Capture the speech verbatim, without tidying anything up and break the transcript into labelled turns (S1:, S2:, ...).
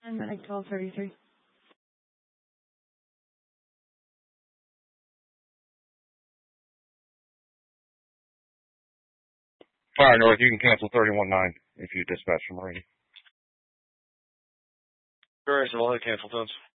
S1: And Medic twelve thirty-three.
S2: Fire North, you can cancel thirty-one nine if you dispatch from Marine.
S3: Very well, cancel, tons.